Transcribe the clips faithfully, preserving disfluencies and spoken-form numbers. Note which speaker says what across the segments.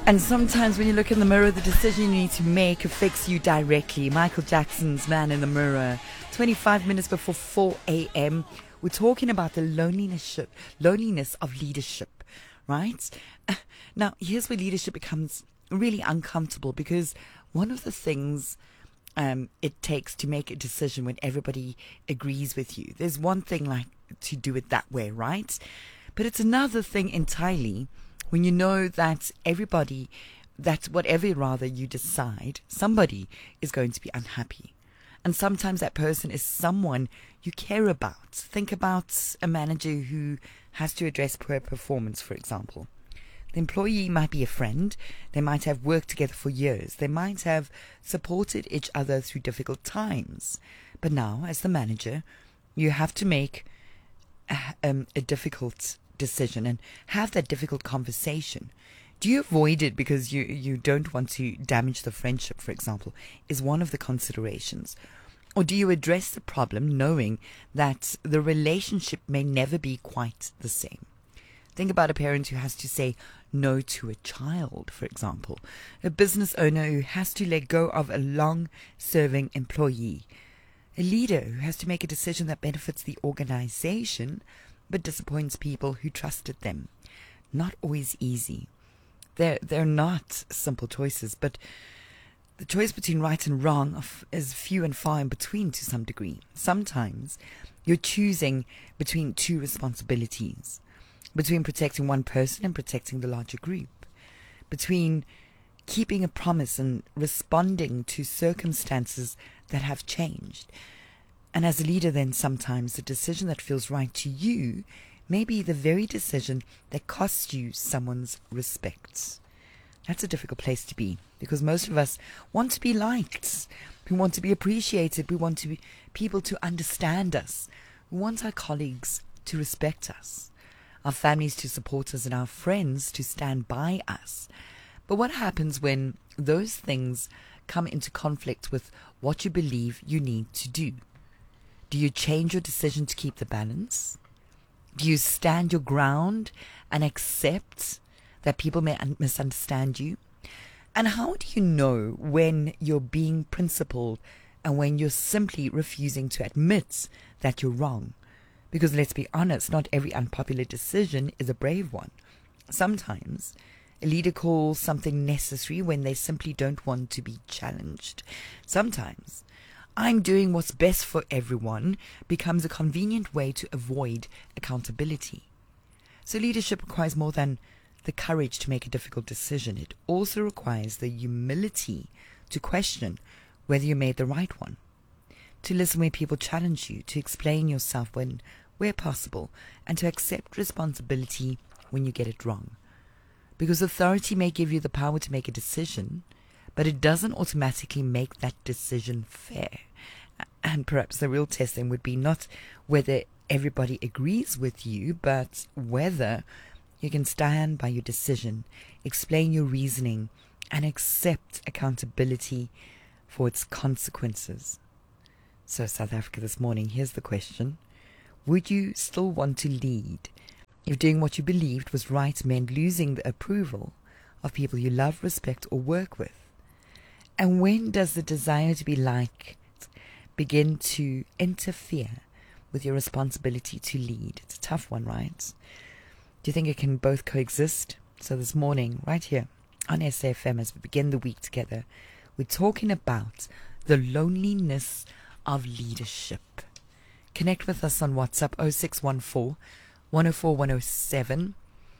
Speaker 1: And sometimes when you look in the mirror, the decision you need to make affects you directly. Michael Jackson's Man in the Mirror. twenty-five minutes before four a.m. We're talking about the loneliness, loneliness of leadership, right? Now, here's where leadership becomes really uncomfortable, because one of the things um, it takes to make a decision when everybody agrees with you, there's one thing like to do it that way, right? But it's another thing entirely when you know that everybody, that whatever rather you decide, somebody is going to be unhappy. And sometimes that person is someone you care about. Think about a manager who has to address poor performance, for example. The employee might be a friend. They might have worked together for years. They might have supported each other through difficult times. But now, as the manager, you have to make a, um, a difficult decision and have that difficult conversation. Do you avoid it because you, you don't want to damage the friendship, for example, is one of the considerations. Or do you address the problem knowing that the relationship may never be quite the same? Think about a parent who has to say no to a child, for example. A business owner who has to let go of a long-serving employee. A leader who has to make a decision that benefits the organization but disappoints people who trusted them. Not always easy. They're, they're not simple choices, but the choice between right and wrong is few and far in between to some degree. Sometimes you're choosing between two responsibilities, between protecting one person and protecting the larger group, between keeping a promise and responding to circumstances that have changed. And as a leader, then sometimes the decision that feels right to you may be the very decision that costs you someone's respect. That's a difficult place to be, because most of us want to be liked. We want to be appreciated. We want to be people to understand us. We want our colleagues to respect us, our families to support us, and our friends to stand by us. But what happens when those things come into conflict with what you believe you need to do? Do you change your decision to keep the balance? Do you stand your ground and accept that people may un- misunderstand you? And how do you know when you're being principled and when you're simply refusing to admit that you're wrong? Because let's be honest, not every unpopular decision is a brave one. Sometimes a leader calls something necessary when they simply don't want to be challenged. Sometimes I'm doing what's best for everyone becomes a convenient way to avoid accountability. So leadership requires more than the courage to make a difficult decision. It also requires the humility to question whether you made the right one, to listen when people challenge you, to explain yourself when where possible, and to accept responsibility when you get it wrong. Because authority may give you the power to make a decision, but it doesn't automatically make that decision fair. And perhaps the real test then would be not whether everybody agrees with you, but whether you can stand by your decision, explain your reasoning, and accept accountability for its consequences. So South Africa this morning, here's the question. Would you still want to lead if doing what you believed was right meant losing the approval of people you love, respect, or work with? And when does the desire to be liked begin to interfere with your responsibility to lead? It's a tough one, right? Do you think it can both coexist? So this morning, right here on S A F M, as we begin the week together, we're talking about the loneliness of leadership. Connect with us on WhatsApp oh six one four, one oh four, one oh seven.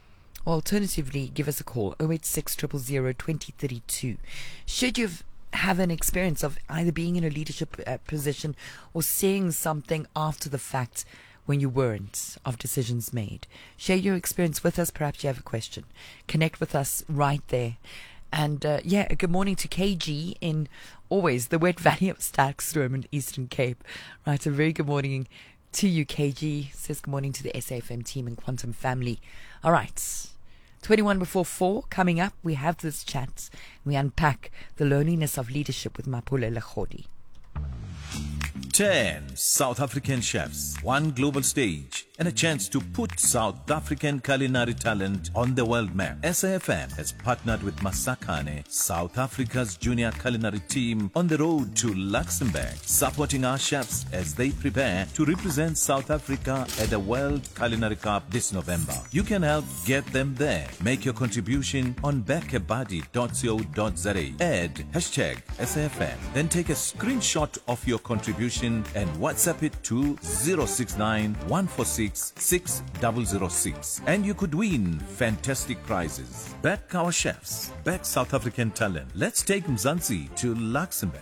Speaker 1: Or alternatively, give us a call, oh eight six, zero zero zero, two oh three two. Should you have an experience of either being in a leadership uh, position or seeing something after the fact when you weren't, of decisions made, share your experience with us. Perhaps you have a question. Connect with us right there. And uh, yeah, good morning to K G in always the wet valley of Sterkstroom in Eastern Cape. Right, a very good morning to you, K G. Says good morning to the S A F M team and Quantum family. All right, twenty-one before four, coming up, we have this chat. We unpack the loneliness of leadership with Mapule Lekhodi.
Speaker 2: ten South African chefs, one global stage. and a chance to put South African culinary talent on the world map. S A F M has partnered with Masakane, South Africa's junior culinary team, on the road to Luxembourg, supporting our chefs as they prepare to represent South Africa at the World Culinary Cup this November. You can help get them there. Make your contribution on bekebadi dot co dot za. Add hashtag S A F M. Then take a screenshot of your contribution and WhatsApp it to zero six nine one four six six zero zero six. And you could win fantastic prizes. Back our chefs. Back South African talent. Let's take Mzansi to Luxembourg.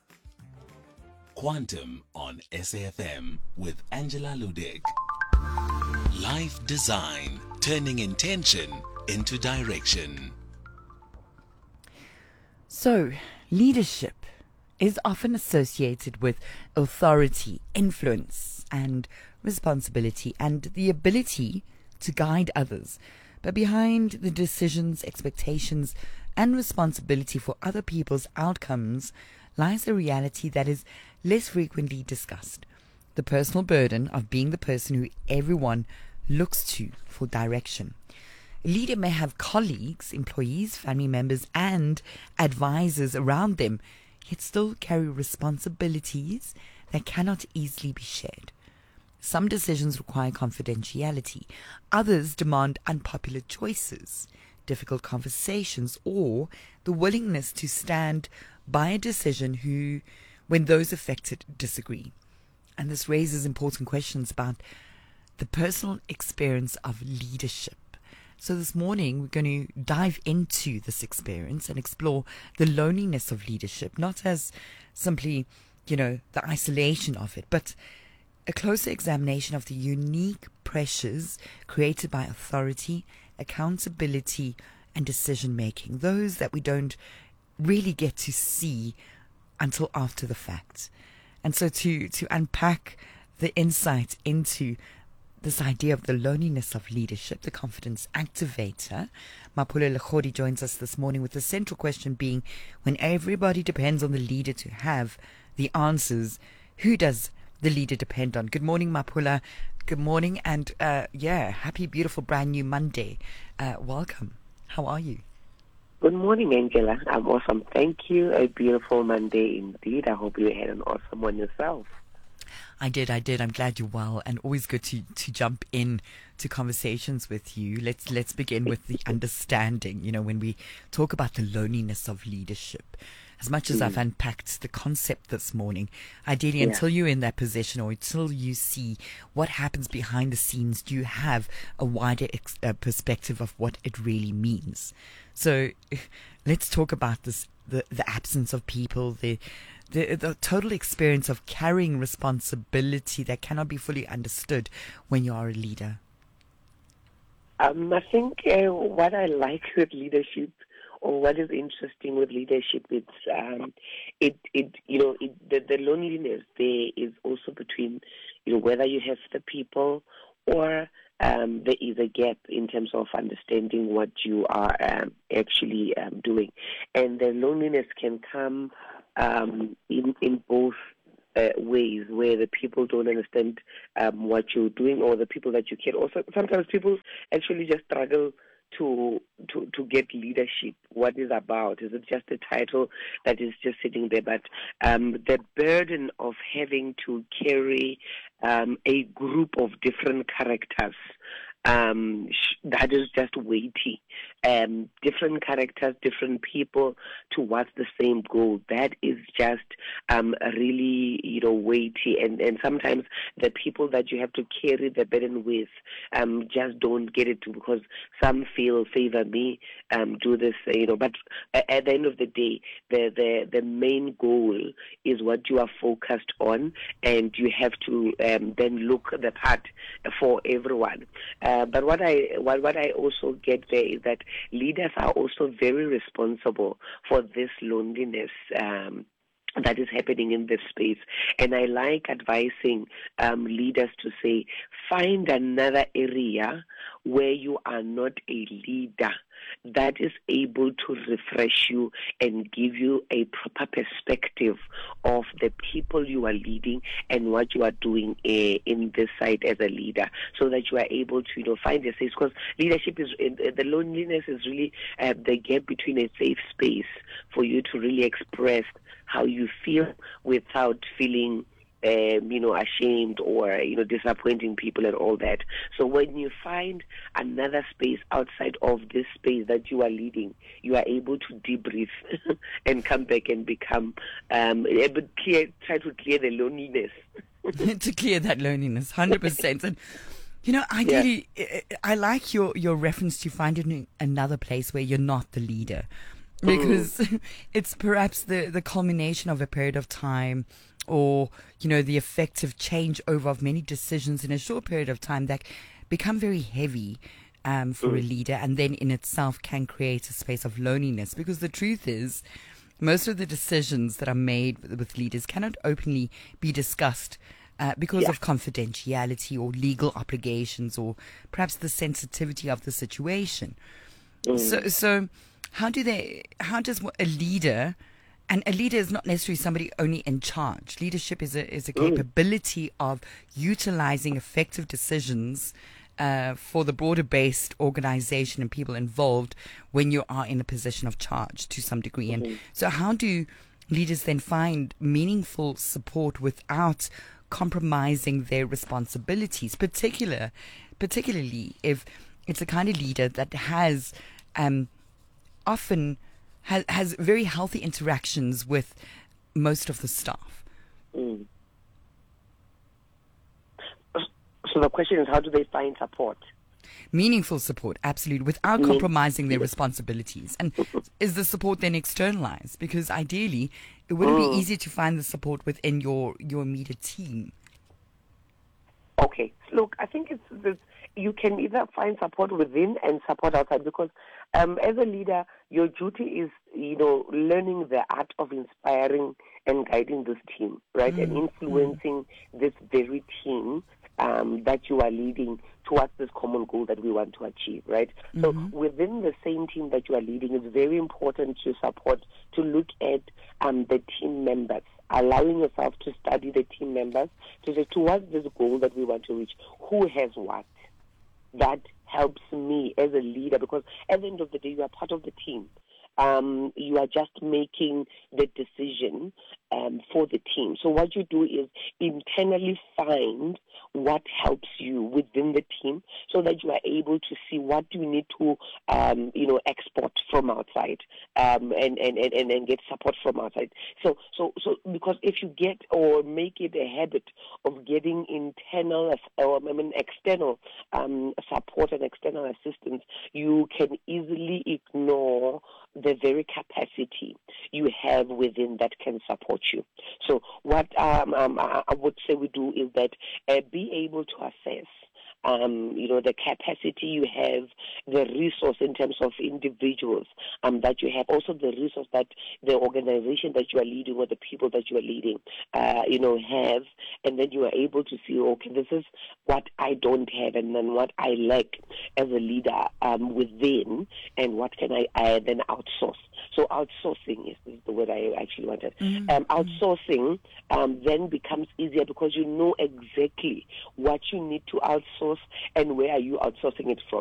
Speaker 3: Quantum on S A F M with Angela Ludick. Life design, turning intention into direction.
Speaker 1: So, leadership is often associated with authority, influence, and responsibility, and the ability to guide others. But behind the decisions, expectations, and responsibility for other people's outcomes lies a reality that is less frequently discussed: the personal burden of being the person who everyone looks to for direction. A leader may have colleagues, employees, family members, and advisors around them, yet still carry responsibilities that cannot easily be shared. Some decisions require confidentiality. Others demand unpopular choices, difficult conversations, or the willingness to stand by a decision who, when those affected disagree. And this raises important questions about the personal experience of leadership. So this morning, we're going to dive into this experience and explore the loneliness of leadership, not as simply, you know, the isolation of it, but a closer examination of the unique pressures created by authority, accountability, and decision-making, those that we don't really get to see until after the fact. And so to, to unpack the insight into this idea of the loneliness of leadership, the confidence activator, Mapule Lechodi joins us this morning with the central question being, when everybody depends on the leader to have the answers, who does the leader depend on? Good morning, Mapula. Good morning, and uh, yeah, happy, beautiful, brand new Monday. Uh, welcome. How are you?
Speaker 4: Good morning, Angela. I'm awesome. Thank you. A beautiful Monday indeed. I hope you had an awesome one yourself.
Speaker 1: I did, I did. I'm glad you're well, and always good to, to jump in to conversations with you. Let's let's begin with the understanding. You know, when we talk about the loneliness of leadership, as much as mm. I've unpacked the concept this morning, ideally, yeah. until you're in that position or until you see what happens behind the scenes, do you have a wider ex- uh, perspective of what it really means? So let's talk about this, the, the absence of people, the The, the total experience of carrying responsibility that cannot be fully understood when you are a leader.
Speaker 4: Um, I think uh, what I like with leadership, or what is interesting with leadership, it's um, it it you know it, the the loneliness there is also between, you know, whether you have the people or um, there is a gap in terms of understanding what you are um, actually um, doing, and the loneliness can come Um, in, in both uh, ways, where the people don't understand um, what you're doing, or the people that you care. Also, sometimes people actually just struggle to to to get leadership. What is about? Is it just a title that is just sitting there? But um, the burden of having to carry um, a group of different characters, um, that is just weighty. Um, different characters, different people towards the same goal. That is just um, really, you know, weighty. And, and sometimes the people that you have to carry the burden with um, just don't get it, because some feel, favor me, um, do this, you know. But at the end of the day, the, the, the main goal is what you are focused on, and you have to um, then look the part for everyone. Uh, but what I what, what I also get there is that leaders are also very responsible for this loneliness um, that is happening in this space. And I like advising um, leaders to say, find another area where you are not a leader that is able to refresh you and give you a proper perspective of the people you are leading and what you are doing uh, in this side as a leader, so that you are able to, you know, find a safe, because leadership is, uh, the loneliness is really uh, the gap between a safe space for you to really express how you feel without feeling Um, you know, ashamed or, you know, disappointing people and all that. So when you find another space outside of this space that you are leading, you are able to debrief and come back and become um, able to clear, try to clear the loneliness.
Speaker 1: To clear that loneliness, one hundred percent. And, you know, ideally, yeah. I like your, your reference to finding another place where you're not the leader. Because mm. it's perhaps the, the culmination of a period of time, or, you know, the effective changeover of many decisions in a short period of time that become very heavy um, for mm. a leader, and then in itself can create a space of loneliness. Because the truth is, most of the decisions that are made with, with leaders cannot openly be discussed uh, because yeah. of confidentiality or legal obligations, or perhaps the sensitivity of the situation. Mm. So, so how do they? How does a leader? And a leader is not necessarily somebody only in charge. Leadership is a is a capability mm. of utilizing effective decisions uh, for the broader based organization and people involved when you are in a position of charge to some degree. Mm-hmm. And so how do leaders then find meaningful support without compromising their responsibilities, particular, particularly if it's a kind of leader that has um, often... Has, has very healthy interactions with most of the staff.
Speaker 4: Mm. So the question is, how do they find support?
Speaker 1: Meaningful support, absolutely, without mm. compromising their responsibilities. And is the support then externalized? Because ideally, it wouldn't mm. be easy to find the support within your, your immediate team.
Speaker 4: Okay. Look, I think it's, it's you can either find support within and support outside, because um, as a leader, your duty is, you know, learning the art of inspiring and guiding this team, right, mm. and influencing mm. this very team um, that you are leading towards this common goal that we want to achieve, right? Mm-hmm. So within the same team that you are leading, it's very important to support, to look at um, the team members, allowing yourself to study the team members to say, towards this goal that we want to reach, who has what? That helps me as a leader, because at the end of the day, you are part of the team. Um, you are just making the decision um, for the team. So what you do is internally find what helps you within the team, so that you are able to see what you need to, um, you know, export from outside, um, and, and, and, and get support from outside. So, so, so, because if you get or make it a habit of getting internal or I mean external um, support and external assistance, you can easily ignore the very capacity you have within that can support you. So what um, um, I would say we do is that uh, be able to assess Um, you know, the capacity you have, the resource in terms of individuals um, that you have, also the resource that the organization that you are leading or the people that you are leading, uh, you know, have, and then you are able to see, okay, this is what I don't have, and then what I lack as a leader um, within, and what can I, I then outsource. So outsourcing is, is the word I actually wanted. Mm-hmm. Um, outsourcing um, then becomes easier because you know exactly what you need to outsource and where are you outsourcing it from.